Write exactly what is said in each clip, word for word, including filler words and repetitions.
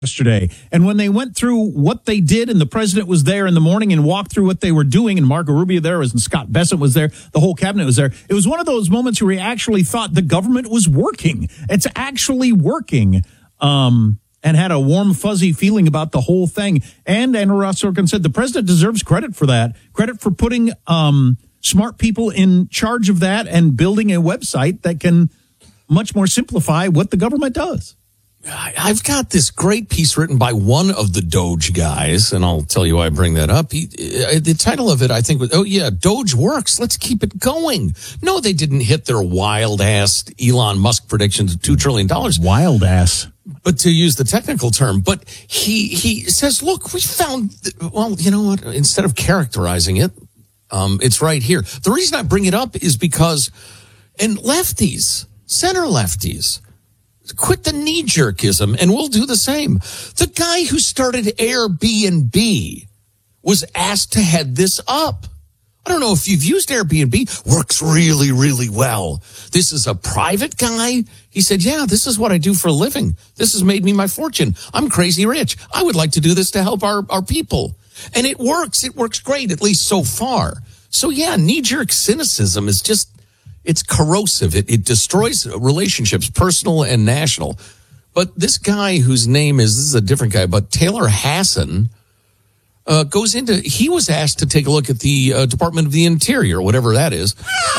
yesterday. And when they went through what they did, and the president was there in the morning and walked through what they were doing, and Marco Rubio there was, and Scott Bessent was there, the whole cabinet was there. It was one of those moments where he actually thought the government was working. It's actually working. Um, and had a warm, fuzzy feeling about the whole thing. And Andrew Ross Sorkin said the president deserves credit for that, credit for putting um, smart people in charge of that and building a website that can much more simplify what the government does. I've got this great piece written by one of the Doge guys, and I'll tell you why I bring that up. He, uh, the title of it, I think, was, oh, yeah, Doge works. Let's keep it going. No, they didn't hit their wild-ass Elon Musk predictions of two trillion dollars. Wild-ass. But to use the technical term, but he, he says, look, we found, well, you know what, instead of characterizing it, um, it's right here. The reason I bring it up is because, and lefties, center lefties, quit the knee-jerkism, and we'll do the same. The guy who started Airbnb was asked to head this up. I don't know if you've used Airbnb. Works really, really well. This is a private guy. He said, yeah, this is what I do for a living. This has made me my fortune. I'm crazy rich. I would like to do this to help our, our people. And it works. It works great, at least so far. So, yeah, knee-jerk cynicism is just, it's corrosive. It, it destroys relationships, personal and national. But this guy whose name is, this is a different guy, but Taylor Hassan, uh, goes into, he was asked to take a look at the uh, Department of the Interior, whatever that is.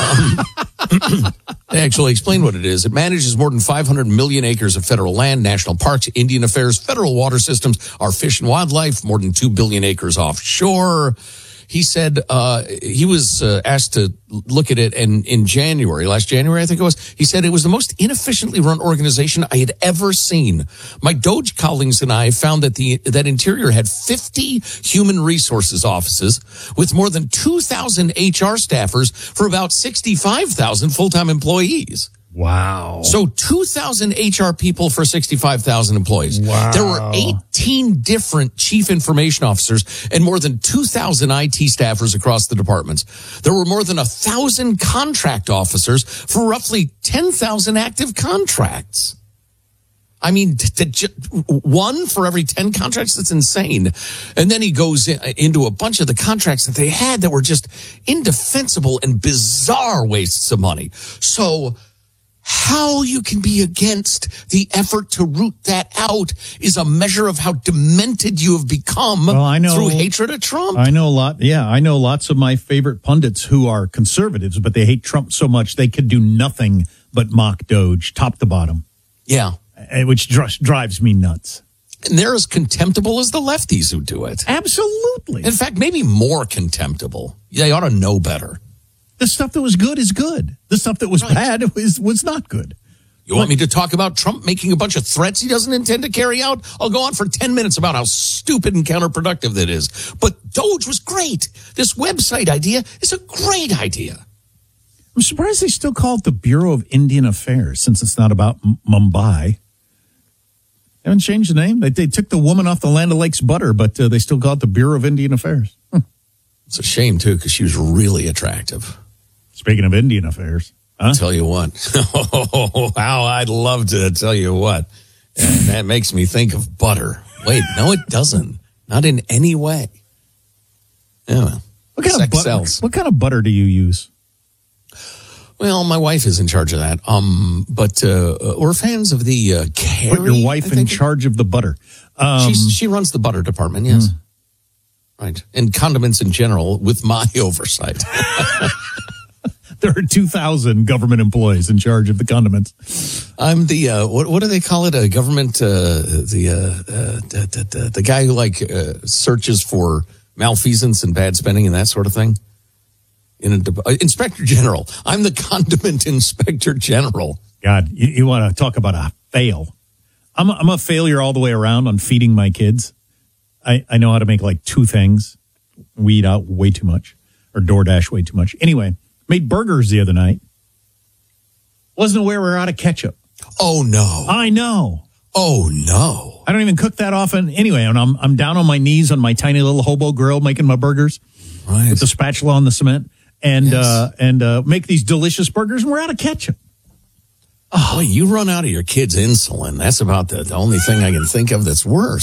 Um, they actually explain what it is. It manages more than five hundred million acres of federal land, national parks, Indian affairs, federal water systems, our fish and wildlife, more than two billion acres offshore. He said uh, he was uh, asked to look at it, and in January, last January, I think it was, he said it was the most inefficiently run organization I had ever seen. My Doge colleagues and I found that the that Interior had fifty human resources offices with more than two thousand H R staffers for about sixty-five thousand full-time employees. Wow. So two thousand H R people for sixty-five thousand employees. Wow. There were eighteen different chief information officers and more than two thousand I T staffers across the departments. There were more than one thousand contract officers for roughly ten thousand active contracts. I mean, t- t- one for every ten contracts, that's insane. And then he goes in, into a bunch of the contracts that they had that were just indefensible and bizarre wastes of money. So how you can be against the effort to root that out is a measure of how demented you have become well, I know, through hatred of Trump. I know a lot. Yeah, I know lots of my favorite pundits who are conservatives, but they hate Trump so much they could do nothing but mock Doge, top to bottom. Yeah. Which dr- drives me nuts. And they're as contemptible as the lefties who do it. Absolutely. In fact, maybe more contemptible. They ought to know better. The stuff that was good is good. The stuff that was right. bad was, was not good. You want me to talk about Trump making a bunch of threats he doesn't intend to carry out? I'll go on for ten minutes about how stupid and counterproductive that is. But Doge was great. This website idea is a great idea. I'm surprised they still call it the Bureau of Indian Affairs, since it's not about M- Mumbai. They haven't changed the name. They, they took the woman off the Land O'Lakes butter, but uh, they still call it the Bureau of Indian Affairs. Huh. It's a shame, too, because she was really attractive. Speaking of Indian affairs, huh? I'll tell you what. Oh, how I'd love to tell you what. And that makes me think of butter. Wait, no, it doesn't. Not in any way. Yeah, well, what kind of butter? Sells. What kind of butter do you use? Well, my wife is in charge of that. Um, but uh, we're fans of the uh, Carrie. Put your wife in charge of the butter. Um, She's, she runs the butter department. Yes, hmm. Right, and condiments in general with my oversight. There are two thousand government employees in charge of the condiments. I'm the, uh, what, what do they call it? A government, uh, the, uh, uh, the, the, the guy who like uh, searches for malfeasance and bad spending and that sort of thing. In a, uh, Inspector General. I'm the condiment Inspector General. God, you, you want to talk about a fail. I'm a, I'm a failure all the way around on feeding my kids. I, I know how to make like two things. We eat out way too much, or DoorDash way too much. Anyway. Made burgers the other night. Wasn't aware we were out of ketchup. Oh, no. I know. Oh, no. I don't even cook that often. Anyway, and I'm I'm down on my knees on my tiny little hobo grill making my burgers. Right. With the spatula on the cement. And, yes. uh, and uh, make these delicious burgers, and we're out of ketchup. Boy, you run out of your kids' insulin. That's about the, the only thing I can think of that's worse.